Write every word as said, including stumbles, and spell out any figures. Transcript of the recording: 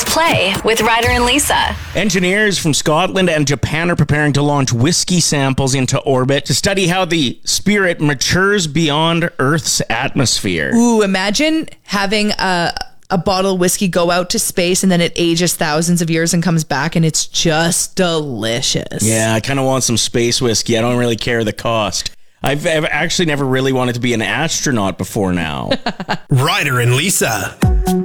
Let's play with Ryder and Lisa. Engineers from Scotland and Japan are preparing to launch whiskey samples into orbit to study how the Spirit matures beyond Earth's atmosphere. Ooh, imagine having a, a bottle of whiskey go out to space and then it ages thousands of years and comes back and it's just delicious. Yeah, I kind of want some space whiskey. I don't really care the cost. I've, I've actually never really wanted to be an astronaut before now. Ryder and Lisa.